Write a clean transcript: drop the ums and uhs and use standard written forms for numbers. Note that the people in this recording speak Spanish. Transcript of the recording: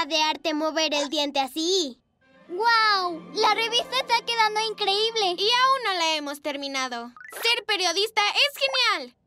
obra de arte mover el diente así. ¡Guau! La revista está quedando increíble. Y aún no la hemos terminado. Ser periodista es genial.